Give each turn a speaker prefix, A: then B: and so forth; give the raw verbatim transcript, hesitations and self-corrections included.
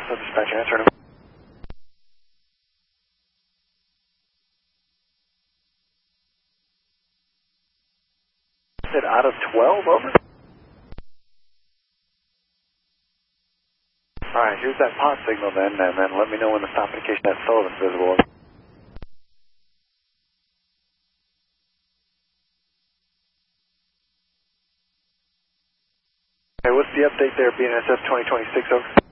A: So dispatcher answering. Said out of twelve, over. Alright, here's that pause signal then, and then let me know when to stop in case that Sullivan's visible. Okay, what's the update there, B N S F twenty twenty-six, over?